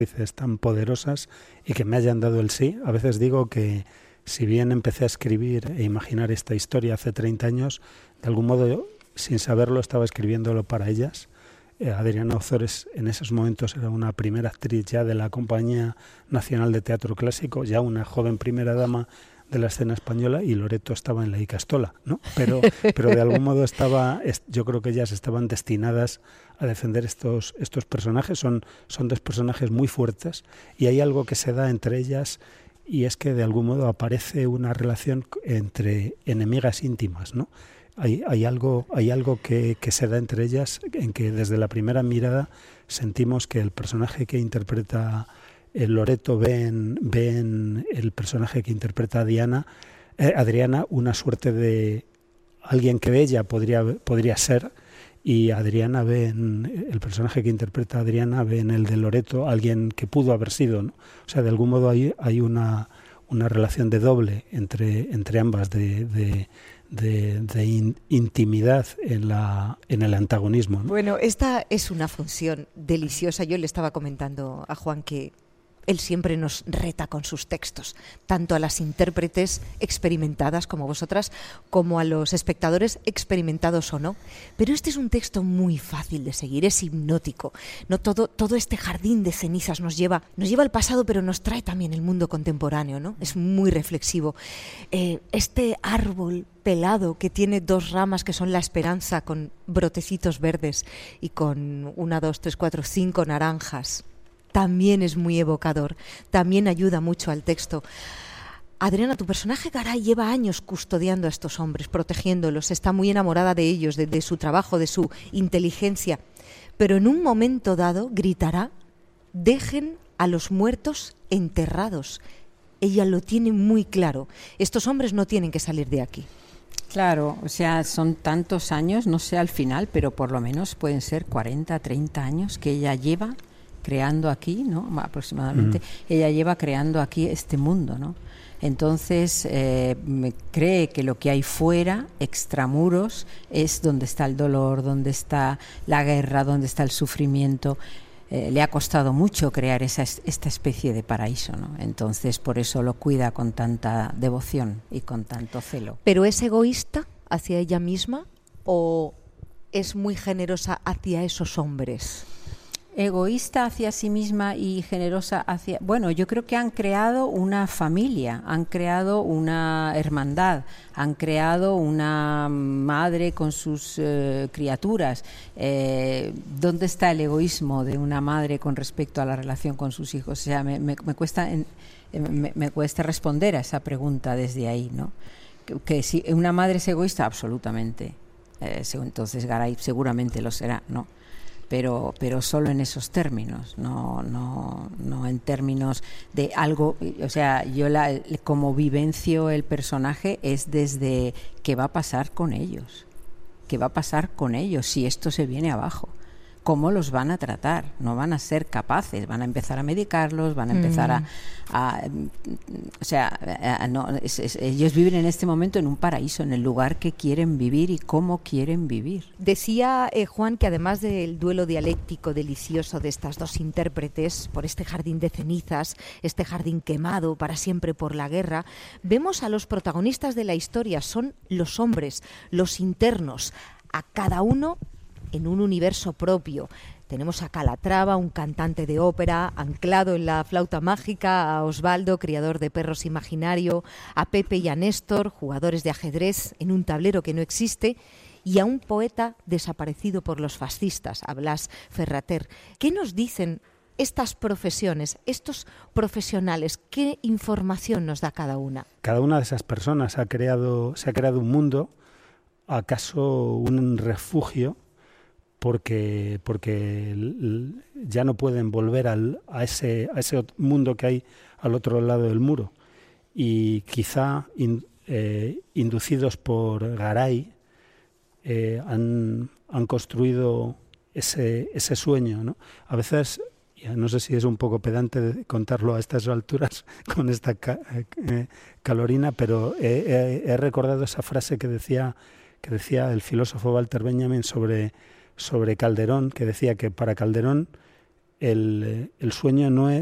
actrices tan poderosas y que me hayan dado el sí. A veces digo que si bien empecé a escribir e imaginar esta historia hace 30 años, de algún modo, sin saberlo, estaba escribiéndolo para ellas. Adriana Ozores en esos momentos era una primera actriz ya de la Compañía Nacional de Teatro Clásico, ya una joven primera dama de la escena española, y Loreto estaba en la Icastola, ¿no? Pero de algún modo yo creo que ellas estaban destinadas a defender estos personajes. Son dos personajes muy fuertes y hay algo que se da entre ellas, y es que de algún modo aparece una relación entre enemigas íntimas, ¿no? Hay algo que se da entre ellas, en que desde la primera mirada sentimos que el personaje que interpreta Loreto ve en el personaje que interpreta Adriana una suerte de alguien que ella podría ser, y Adriana el personaje que interpreta a Adriana ve en el de Loreto alguien que pudo haber sido, ¿no? O sea, de algún modo hay una relación de doble entre ambas, de intimidad en el antagonismo, ¿no? Bueno, esta es una función deliciosa. Yo le estaba comentando a Juan que él siempre nos reta con sus textos, tanto a las intérpretes experimentadas como vosotras, como a los espectadores experimentados o no. Pero este es un texto muy fácil de seguir, es hipnótico. No todo este jardín de cenizas nos lleva al pasado, pero nos trae también el mundo contemporáneo, ¿no? Es muy reflexivo. Este árbol pelado que tiene dos ramas que son la esperanza, con brotecitos verdes, y con 1, 2, 3, 4, 5 naranjas, también es muy evocador, también ayuda mucho al texto. Adriana, tu personaje Garay lleva años custodiando a estos hombres, protegiéndolos, está muy enamorada de ellos, de su trabajo, de su inteligencia, pero en un momento dado gritará: dejen a los muertos enterrados. Ella lo tiene muy claro, estos hombres no tienen que salir de aquí. Claro, o sea, son tantos años, no sé al final, pero por lo menos pueden ser 40, 30 años que ella lleva creando aquí, ¿no? Aproximadamente, ella lleva creando aquí este mundo, ¿no? Entonces, cree que lo que hay fuera, extramuros, es donde está el dolor, donde está la guerra, donde está el sufrimiento. Le ha costado mucho crear esta especie de paraíso, ¿no? Entonces, por eso lo cuida con tanta devoción y con tanto celo. ¿Pero es egoísta hacia ella misma o es muy generosa hacia esos hombres? Egoísta hacia sí misma y generosa hacia... Bueno, yo creo que han creado una familia, han creado una hermandad, han creado una madre con sus criaturas. ¿Dónde está el egoísmo de una madre con respecto a la relación con sus hijos? O sea, me cuesta responder a esa pregunta desde ahí, ¿no? Que si una madre es egoísta, absolutamente. Entonces Garay seguramente lo será, ¿no? Pero solo en esos términos, no en términos de algo. O sea, yo como vivencio el personaje es desde qué va a pasar con ellos, si esto se viene abajo, cómo los van a tratar. No van a ser capaces, van a empezar a medicarlos, van a empezar ellos viven en este momento en un paraíso, en el lugar que quieren vivir y cómo quieren vivir. Decía Juan que además del duelo dialéctico delicioso de estas dos intérpretes por este jardín de cenizas, este jardín quemado para siempre por la guerra, vemos a los protagonistas de la historia, son los hombres, los internos, a cada uno en un universo propio. Tenemos a Calatrava, un cantante de ópera anclado en la flauta mágica, a Osvaldo, criador de perros imaginario, a Pepe y a Néstor, jugadores de ajedrez en un tablero que no existe, y a un poeta desaparecido por los fascistas, a Blas Ferrater. ¿Qué nos dicen estas profesiones, estos profesionales? ¿Qué información nos da cada una? Cada una de esas personas se ha creado un mundo, acaso un refugio, porque ya no pueden volver a ese mundo que hay al otro lado del muro, y quizá inducidos por Garay han construido ese sueño, ¿no? A veces, no sé si es un poco pedante de contarlo a estas alturas con esta calorina, pero he recordado esa frase que decía el filósofo Walter Benjamin sobre Calderón, que decía que para Calderón el sueño no